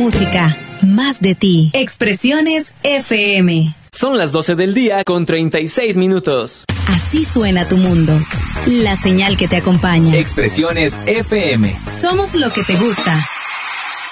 música, más de ti. Expresiones FM. Son las 12 del día con 36 minutos. Así suena tu mundo. La señal que te acompaña. Expresiones FM. Somos lo que te gusta.